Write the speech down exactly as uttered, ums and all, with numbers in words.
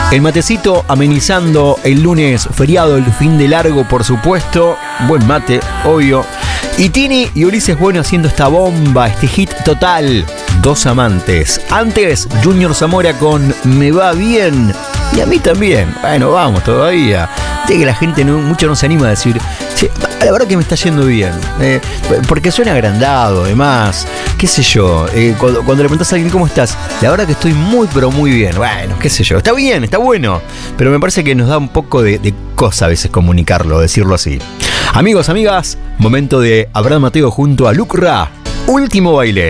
El matecito amenizando el lunes feriado, el fin de largo, por supuesto. Buen mate, obvio. Y Tini y Ulises Bueno haciendo esta bomba, este hit total. Dos amantes. Antes, Junior Zamora con Me va bien. Y a mí también. Bueno, vamos todavía. De que la gente no, mucho no se anima a decir, che, la verdad que me está yendo bien. Eh, porque suena agrandado, además. Qué sé yo. Eh, cuando, cuando le preguntas a alguien cómo estás, la verdad que estoy muy, pero muy bien. Bueno, qué sé yo. Está bien, está bueno. Pero me parece que nos da un poco de, de cosa a veces comunicarlo, decirlo así. Amigos, amigas, momento de Abraham Mateo junto a Lucra. Último baile.